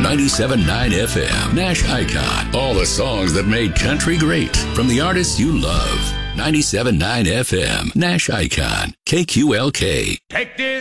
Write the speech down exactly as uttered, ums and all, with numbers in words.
ninety-seven point nine F M. Nash Icon. All the songs that made country great. From the artists you love. ninety-seven point nine F M. Nash Icon. K Q L K. Take this.